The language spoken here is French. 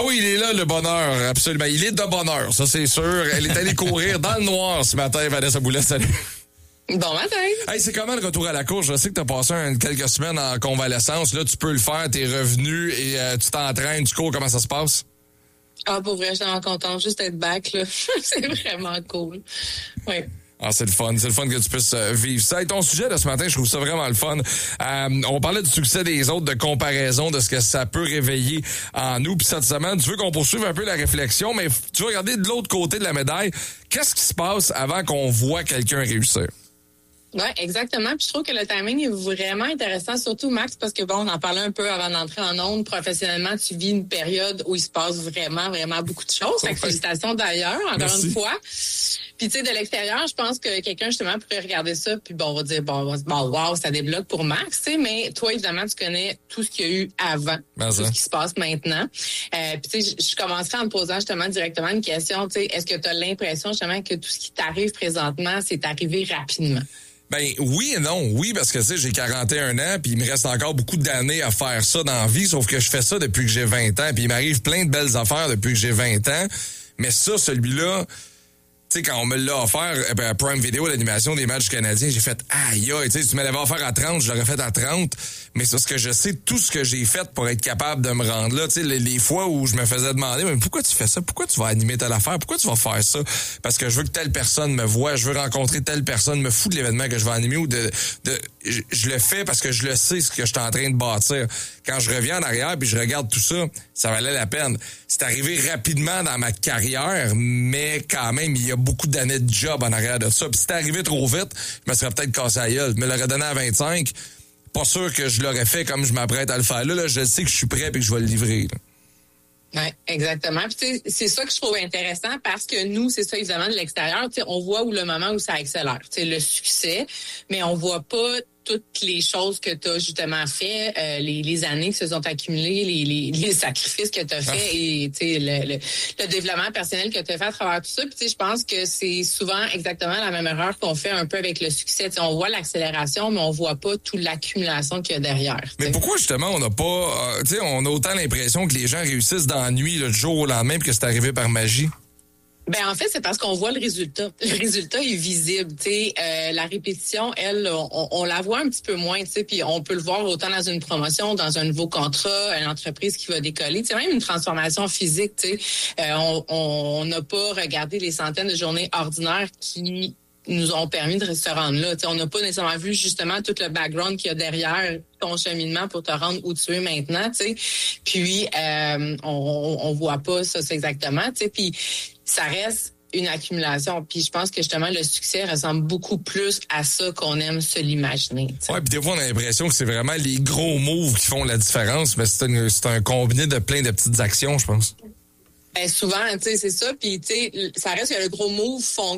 Oui, il est là, le bonheur, absolument. Il est de bonheur, ça c'est sûr. Elle est allée courir dans le noir ce matin, Vanessa Boulet, salut. Bon matin. Hey, c'est comment le retour à la course? Je sais que t'as passé quelques semaines en convalescence. Là, tu peux le faire, t'es revenu et tu t'entraînes, tu cours, comment ça se passe? Ah, pour vrai, je suis vraiment contente juste d'être back, là. C'est vraiment cool. Oui. Ah, c'est le fun que tu puisses vivre ça. Et ton sujet de ce matin, je trouve ça vraiment le fun. On parlait du succès des autres, de comparaison, de ce que ça peut réveiller en nous. Puis cette semaine, tu veux qu'on poursuive un peu la réflexion, mais tu veux regarder de l'autre côté de la médaille. Qu'est-ce qui se passe avant qu'on voit quelqu'un réussir? Oui, exactement. Puis je trouve que le timing est vraiment intéressant, surtout Max, parce que bon, on en parlait un peu avant d'entrer en ondes. Professionnellement, tu vis une période où il se passe vraiment, vraiment beaucoup de choses. Fait que félicitations d'ailleurs, encore une fois. Puis tu sais, de l'extérieur, je pense que quelqu'un justement pourrait regarder ça, puis bon, on va dire bon, wow, ça débloque pour Max, tu sais. Mais toi, évidemment, tu connais tout ce qu'il y a eu avant, tout ce qui se passe maintenant. Puis tu sais, je commencerai en te posant justement directement une question. Tu sais, est-ce que tu as l'impression justement que tout ce qui t'arrive présentement, c'est arrivé rapidement? Ben oui et non. Oui, parce que tu sais, j'ai 41 ans, puis il me reste encore beaucoup d'années à faire ça dans la vie, sauf que je fais ça depuis que j'ai 20 ans, puis il m'arrive plein de belles affaires depuis que j'ai 20 ans. Mais ça, celui-là, tu sais, quand on me l'a offert, Prime Video, l'animation des matchs canadiens, j'ai fait aïe, tu sais, tu me l'avais offert à 30, je l'aurais fait à 30. Mais c'est parce que je sais tout ce que j'ai fait pour être capable de me rendre là. Tu sais, les fois où je me faisais demander, mais pourquoi tu fais ça? Pourquoi tu vas animer telle affaire? Pourquoi tu vas faire ça? Parce que je veux que telle personne me voie, je veux rencontrer telle personne, me fout de l'événement que je vais animer ou je le fais parce que je le sais ce que je suis en train de bâtir. Quand je reviens en arrière puis je regarde tout ça, ça valait la peine. C'est arrivé rapidement dans ma carrière, mais quand même, il y a beaucoup d'années de job en arrière de ça. Puis si c'était arrivé trop vite, je me serais peut-être cassé la gueule. Je me l'aurais donné à 25. Pas sûr que je l'aurais fait comme je m'apprête à le faire. Là, je sais que je suis prêt et que je vais le livrer. Oui, exactement. Puis c'est ça que je trouve intéressant parce que nous, c'est ça évidemment de l'extérieur, on voit où le moment où ça accélère, le succès, mais on voit pas toutes les choses que tu as justement fait, les années qui se sont accumulées, les sacrifices que tu as fait et le développement personnel que tu as fait à travers tout ça. Puis je pense que c'est souvent exactement la même erreur qu'on fait un peu avec le succès. On voit l'accélération, mais on voit pas toute l'accumulation qu'il y a derrière. Mais pourquoi justement on n'a pas... on a autant l'impression que les gens réussissent dans la nuit, du jour au lendemain, puis que c'est arrivé par magie? Ben en fait, c'est parce qu'on voit le résultat. Le résultat est visible. La répétition, elle, on la voit un petit peu moins. Puis on peut le voir autant dans une promotion, dans un nouveau contrat, une entreprise qui va décoller. Même une transformation physique. On n'a pas regardé les centaines de journées ordinaires qui nous ont permis de se rendre là. On n'a pas nécessairement vu justement tout le background qu'il y a derrière ton cheminement pour te rendre où tu es maintenant. Puis on voit pas ça, c'est exactement. Puis ça reste une accumulation. Puis je pense que justement, le succès ressemble beaucoup plus à ça qu'on aime se l'imaginer. Ouais, puis des fois, on a l'impression que c'est vraiment les gros moves qui font la différence, mais c'est un combiné de plein de petites actions, je pense. Ben souvent, c'est ça. Puis ça reste que le gros move fonctionne.